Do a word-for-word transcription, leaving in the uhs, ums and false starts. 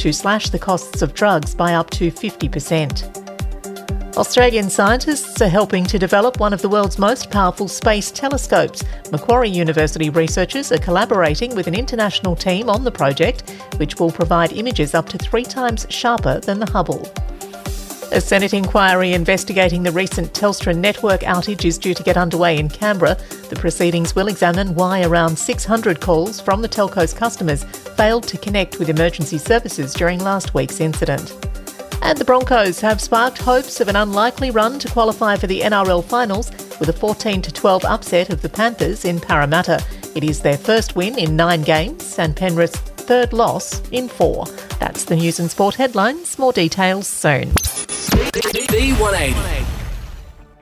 to slash the costs of drugs by up to fifty percent. Australian scientists are helping to develop one of the world's most powerful space telescopes. Macquarie University researchers are collaborating with an international team on the project, which will provide images up to three times sharper than the Hubble. A Senate inquiry investigating the recent Telstra network outage is due to get underway in Canberra. The proceedings will examine why around six hundred calls from the telco's customers failed to connect with emergency services during last week's incident. And the Broncos have sparked hopes of an unlikely run to qualify for the N R L finals with a fourteen to twelve upset of the Panthers in Parramatta. It is their first win in nine games and Penrith's third loss in four. That's the news and sport headlines. More details soon. B one eighty.